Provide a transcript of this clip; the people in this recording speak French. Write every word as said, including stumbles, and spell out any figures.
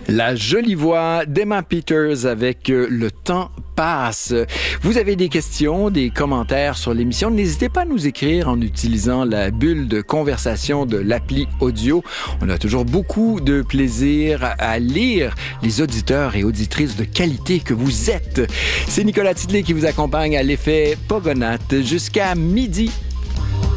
La jolie voix d'Emma Peters avec euh, Le temps passe. Vous avez des questions, des commentaires sur l'émission, n'hésitez pas à nous écrire en utilisant la bulle de conversation de l'appli audio. On a toujours beaucoup de plaisir à lire les auditeurs et auditrices de qualité que vous êtes. C'est Nicolas Tidelet qui vous accompagne à l'effet Pogonate jusqu'à midi.